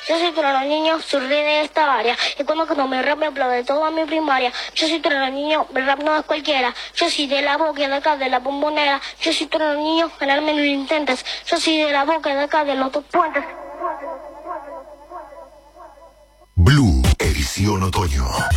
Yo soy trueno niño, soy rey de esta área. Y cuando me rap me aplaude toda mi primaria. Yo soy trueno niño, el rap no es cualquiera. Yo soy de la boca de acá, de la bombonera. Yo soy trueno niño, ganarme no lo intentes. Yo soy de la boca de acá, de los dos puentes. Blue, edición otoño.